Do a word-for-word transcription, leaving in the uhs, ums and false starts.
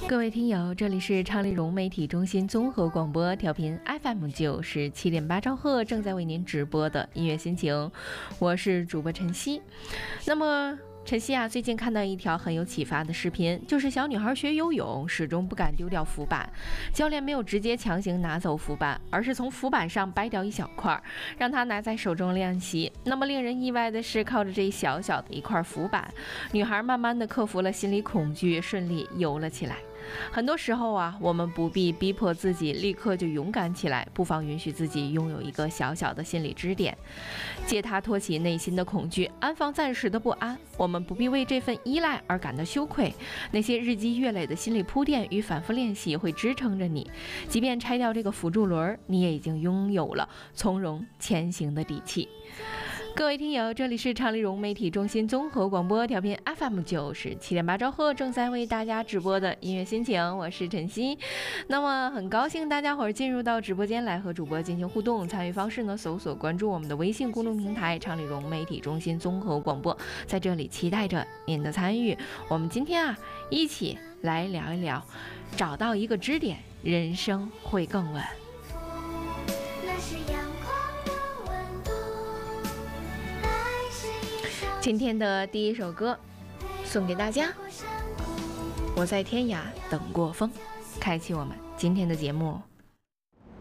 各位听友，这里是昌丽蓉媒体中心综合广播调频 F M 九十七点八兆赫，正在为您直播的音乐心情，我是主播晨曦。那么晨曦啊，最近看到一条很有启发的视频，就是小女孩学游泳始终不敢丢掉浮板，教练没有直接强行拿走浮板，而是从浮板上掰掉一小块，让她拿在手中练习。那么令人意外的是，靠着这小小的一块浮板，女孩慢慢的克服了心理恐惧，顺利游了起来。很多时候啊，我们不必逼迫自己立刻就勇敢起来，不妨允许自己拥有一个小小的心理支点，借它托起内心的恐惧，安放暂时的不安。我们不必为这份依赖而感到羞愧，那些日积月累的心理铺垫与反复练习会支撑着你，即便拆掉这个辅助轮，你也已经拥有了从容前行的底气。各位听友，这里是昌丽蓉媒体中心综合广播调频 F M 九十七点八兆赫，正在为大家直播的音乐心情，我是晨曦。那么很高兴大家伙儿进入到直播间来和主播进行互动，参与方式呢，搜索关注我们的微信公众平台昌丽蓉媒体中心综合广播，在这里期待着您的参与。我们今天啊，一起来聊一聊，找到一个支点，人生会更稳。今天的第一首歌送给大家，我在天涯等过风，开启我们今天的节目。